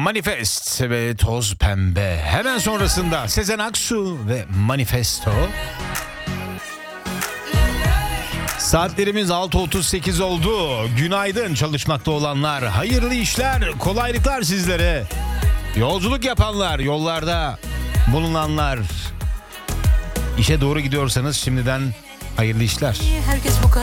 Manifest ve Toz Pembe. Hemen sonrasında Sezen Aksu ve Manifesto. Saatlerimiz 6.38 oldu. Günaydın çalışmakta olanlar. Hayırlı işler, kolaylıklar sizlere. Yolculuk yapanlar, yollarda bulunanlar. İşe doğru gidiyorsanız şimdiden hayırlı işler. Herkes bu kadar